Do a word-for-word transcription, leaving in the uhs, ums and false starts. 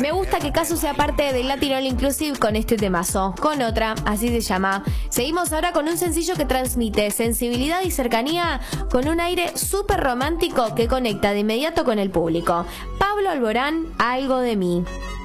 Me gusta que Casu sea parte del Latin All Inclusive con este temazo. Con otra, así se llama. Seguimos ahora con un sencillo que transmite sensibilidad y cercanía con un aire súper romántico que conecta de inmediato con el público. Pablo Alborán, Algo de mí.